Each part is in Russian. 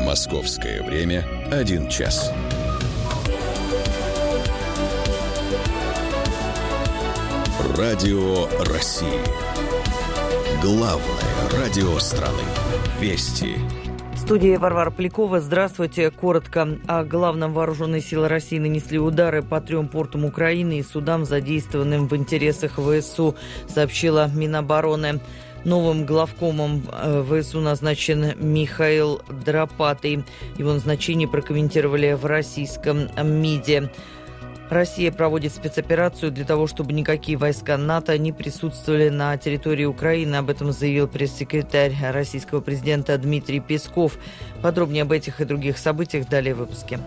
Московское время 1 час. Радио России. Главное радио страны. Вести. В студии Варвара Полякова. Здравствуйте. Коротко о главном. Вооруженные силы России нанесли удары по 3 портам Украины и судам, задействованным в интересах ВСУ, сообщила Минобороны. Новым главкомом ВСУ назначен Михаил Драпатый. Его назначение прокомментировали в российском МИДе. Россия проводит спецоперацию для того, чтобы никакие войска НАТО не присутствовали на территории Украины. Об этом заявил пресс-секретарь российского президента Дмитрий Песков. Подробнее об этих и других событиях далее в выпуске.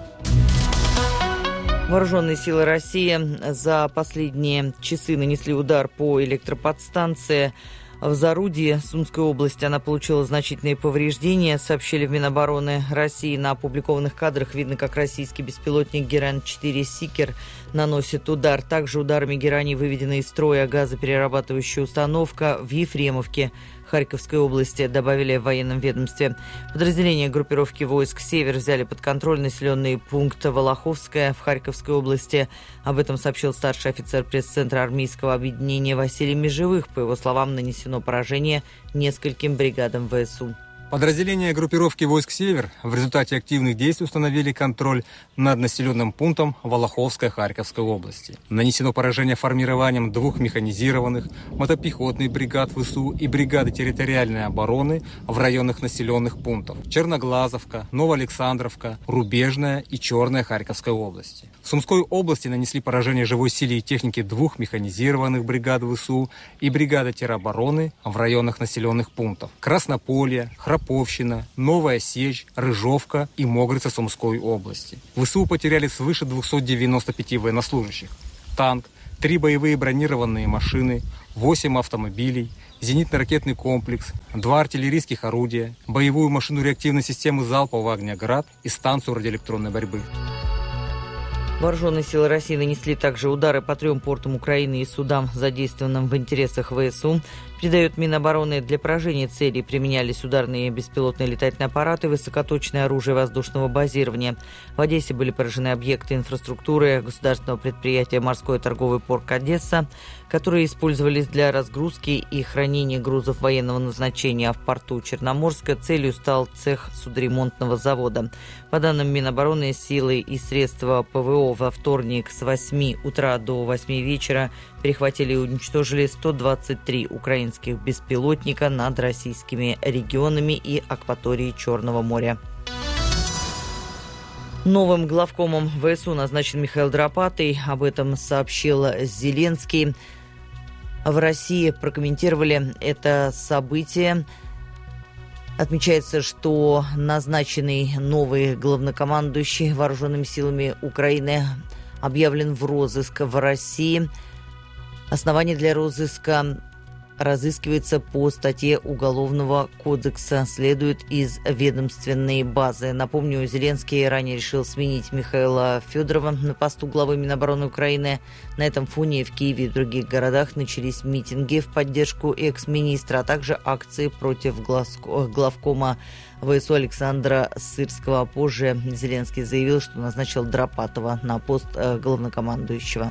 Вооруженные силы России за последние часы нанесли удар по электроподстанции в Зарудье, Сумской области. Она получила значительные повреждения, сообщили в Минобороны России. На опубликованных кадрах видно, как российский беспилотник Герань-4 «Сикер» наносит удар. Также ударами Герани выведена из строя газоперерабатывающая установка в Ефремовке Харьковской области, добавили в военном ведомстве. Подразделения группировки войск «Север» взяли под контроль населенный пункт Волоховское в Харьковской области. Об этом сообщил старший офицер пресс-центра армейского объединения Василий Межевых. По его словам, нанесено поражение нескольким бригадам ВСУ. Подразделения группировки войск «Север» в результате активных действий установили контроль над населенным пунктом Волоховской Харьковской области. Нанесено поражение формированием 2 механизированных мотопехотных бригад ВСУ и бригады территориальной обороны в районах населенных пунктов Черноглазовка, Новоалександровка, Рубежная и Черная Харьковской области. В Сумской области нанесли поражение живой силе и технике 2 механизированных бригад ВСУ и бригады теробороны в районах населенных пунктов Краснополье, Храповщина, Новая Сечь, Рыжовка и Могрица Сумской области. ВСУ потеряли свыше 295 военнослужащих. Танк, 3 боевые бронированные машины, 8 автомобилей, зенитно-ракетный комплекс, 2 артиллерийских орудия, боевую машину реактивной системы залпового огня «Град» и станцию радиоэлектронной борьбы. Вооруженные силы России нанесли также удары по 3 портам Украины и судам, задействованным в интересах ВСУ. Передает Минобороны, для поражения целей применялись ударные беспилотные летательные аппараты, высокоточное оружие воздушного базирования. В Одессе были поражены объекты инфраструктуры государственного предприятия «Морской торговый порт Одесса», которые использовались для разгрузки и хранения грузов военного назначения, а в порту Черноморска целью стал цех судоремонтного завода. По данным Минобороны, силы и средства ПВО во вторник с 8 утра до 8 вечера перехватили и уничтожили 123 украинских беспилотника над российскими регионами и акваторией Черного моря. Новым главкомом ВСУ назначен Михаил Драпатый. Об этом сообщил Зеленский. В России прокомментировали это событие. Отмечается, что назначенный новый главнокомандующий вооруженными силами Украины объявлен в розыск в России. Основание для розыска разыскивается по статье Уголовного кодекса, следует из ведомственной базы. Напомню, Зеленский ранее решил сменить Михаила Федорова на посту главы Минобороны Украины. На этом фоне в Киеве и других городах начались митинги в поддержку экс-министра, а также акции против главкома ВСУ Александра Сырского. Позже Зеленский заявил, что назначил Драпатова на пост главнокомандующего.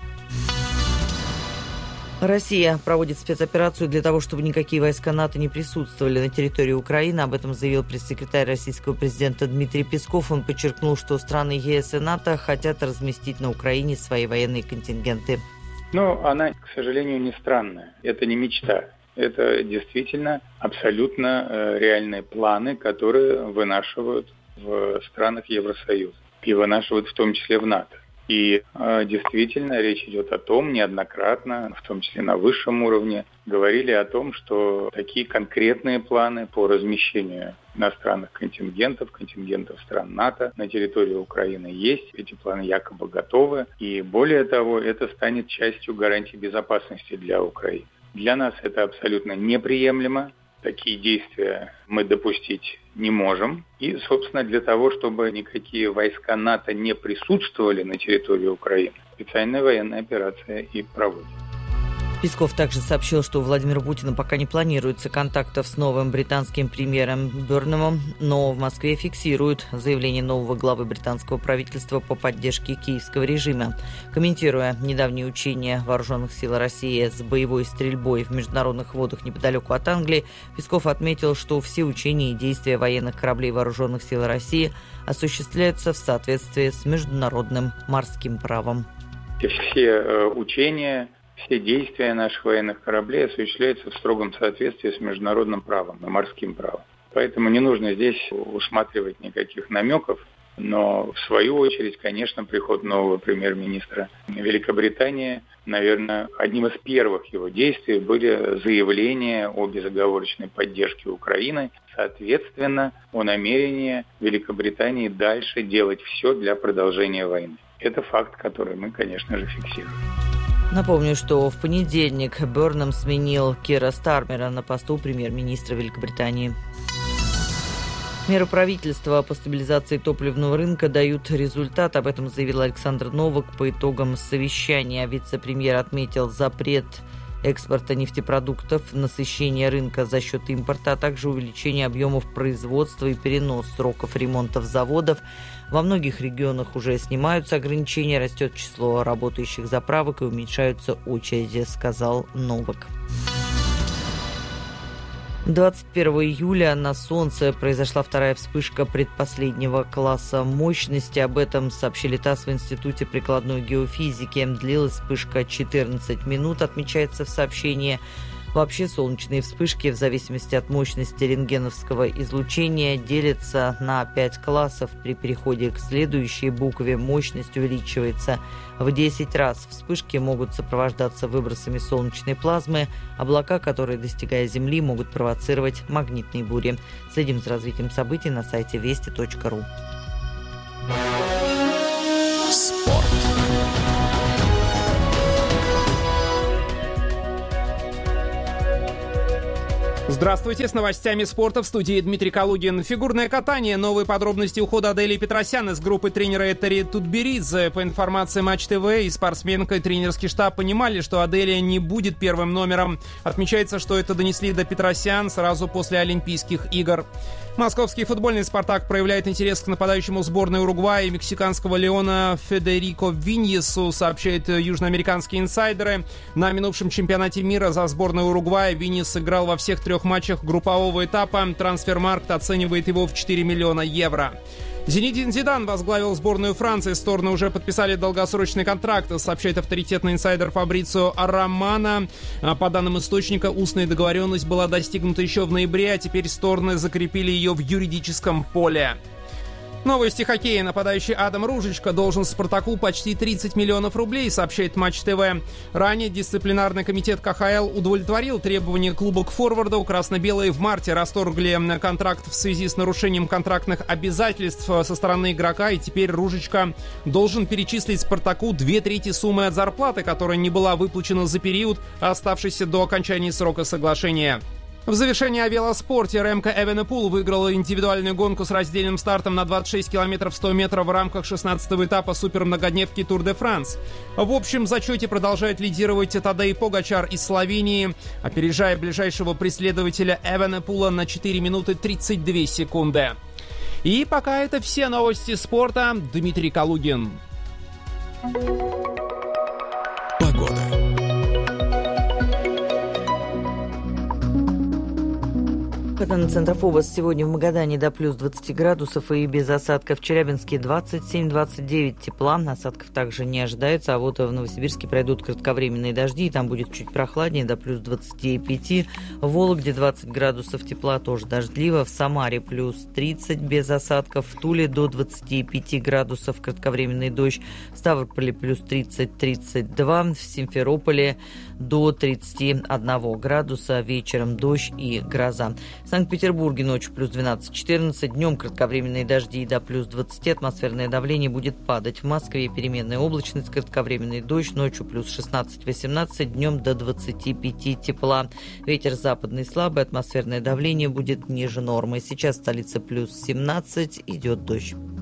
Россия проводит спецоперацию для того, чтобы никакие войска НАТО не присутствовали на территории Украины. Об этом заявил пресс-секретарь российского президента Дмитрий Песков. Он подчеркнул, что страны ЕС и НАТО хотят разместить на Украине свои военные контингенты. Но она, к сожалению, не странная. Это не мечта. Это действительно абсолютно реальные планы, которые вынашивают в странах Евросоюза и вынашивают в том числе в НАТО. И действительно речь идет о том, неоднократно, в том числе на высшем уровне, говорили о том, что такие конкретные планы по размещению иностранных контингентов стран НАТО на территории Украины есть. Эти планы якобы готовы. И более того, это станет частью гарантий безопасности для Украины. Для нас это абсолютно неприемлемо. Такие действия мы допустить не можем. И, собственно, для того, чтобы никакие войска НАТО не присутствовали на территории Украины, специальная военная операция и проводится. Песков также сообщил, что у Владимира Путина пока не планируется контактов с новым британским премьером Бернемом, но в Москве фиксируют заявление нового главы британского правительства по поддержке киевского режима. Комментируя недавние учения вооруженных сил России с боевой стрельбой в международных водах неподалеку от Англии, Песков отметил, что все учения и действия военных кораблей вооруженных сил России осуществляются в соответствии с международным морским правом. Все учения, все действия наших военных кораблей осуществляются в строгом соответствии с международным правом и морским правом. Поэтому не нужно здесь усматривать никаких намеков. Но в свою очередь, конечно, приход нового премьер-министра Великобритании, наверное, одним из первых его действий были заявления о безоговорочной поддержке Украины. Соответственно, о намерении Великобритании дальше делать все для продолжения войны. Это факт, который мы, конечно же, фиксируем. Напомню, что в понедельник Бернем сменил Кира Стармера на посту премьер-министра Великобритании. Меры правительства по стабилизации топливного рынка дают результат. Об этом заявил Александр Новак по итогам совещания. Вице-премьер отметил запрет экспорта нефтепродуктов, насыщение рынка за счет импорта, а также увеличение объемов производства и перенос сроков ремонтов заводов. Во многих регионах уже снимаются ограничения, растет число работающих заправок и уменьшаются очереди, сказал Новак. 21 июля на Солнце произошла вторая вспышка предпоследнего класса мощности. Об этом сообщили ТАСС в Институте прикладной геофизики. Длилась вспышка 14 минут, отмечается в сообщении. Вообще солнечные вспышки в зависимости от мощности рентгеновского излучения делятся на 5 классов. При переходе к следующей букве мощность увеличивается в 10 раз. Вспышки могут сопровождаться выбросами солнечной плазмы. Облака, которые, достигая Земли, могут провоцировать магнитные бури. Следим за развитием событий на сайте вести.ру. Спорт. Здравствуйте, с новостями спорта в студии Дмитрий Калугин. Фигурное катание. Новые подробности ухода Адели Петросян из группы тренера Этери Тутберидзе. По информации Матч ТВ, и спортсменка, и тренерский штаб понимали, что Аделия не будет первым номером. Отмечается, что это донесли до Петросян сразу после Олимпийских игр. Московский футбольный «Спартак» проявляет интерес к нападающему сборной Уругвая и мексиканского «Леона» Федерико Виньесу, сообщают южноамериканские инсайдеры. На минувшем чемпионате мира за сборную Уругвая Виньес сыграл во всех 3 матчах группового этапа. Трансфермаркт оценивает его в 4 миллиона евро. Зинедин Зидан возглавил сборную Франции. Стороны уже подписали долгосрочный контракт, сообщает авторитетный инсайдер Фабрицио Романо. По данным источника, устная договоренность была достигнута еще в ноябре, а теперь стороны закрепили ее в юридическом поле. Новости хоккея. Нападающий Адам Ружичка должен «Спартаку» почти 30 миллионов рублей, сообщает Матч ТВ. Ранее дисциплинарный комитет КХЛ удовлетворил требования клуба к форварду. Красно-белые в марте расторгли контракт в связи с нарушением контрактных обязательств со стороны игрока, и теперь Ружичка должен перечислить «Спартаку» 2/3 суммы от зарплаты, которая не была выплачена за период, оставшийся до окончания срока соглашения. В завершении о велоспорте Ремко Эвенепул выиграл индивидуальную гонку с раздельным стартом на 26 километров 100 метров в рамках 16-го этапа супермногодневки Тур де Франс. В общем зачете продолжает лидировать Тадей Погачар из Словении, опережая ближайшего преследователя Эвенепула на 4 минуты 32 секунды. И пока это все новости спорта. Дмитрий Калугин. Погода. На Центрофобос сегодня в Магадане до плюс 20 градусов и без осадков. В Челябинске 27-29 тепла. Осадков также не ожидается. А вот в Новосибирске пройдут кратковременные дожди. И там будет чуть прохладнее, до плюс 25. В Вологде 20 градусов тепла, тоже дождливо. В Самаре плюс 30 без осадков. В Туле до 25 градусов, кратковременный дождь. В Ставрополе плюс 30-32. В Симферополе до 31 градуса. Вечером дождь и гроза. В Санкт-Петербурге ночью плюс 12-14, днем кратковременные дожди до плюс 20, атмосферное давление будет падать. В Москве переменная облачность, кратковременный дождь, ночью плюс 16-18, днем до 25 тепла. Ветер западный слабый, атмосферное давление будет ниже нормы. Сейчас в столице плюс 17, идет дождь.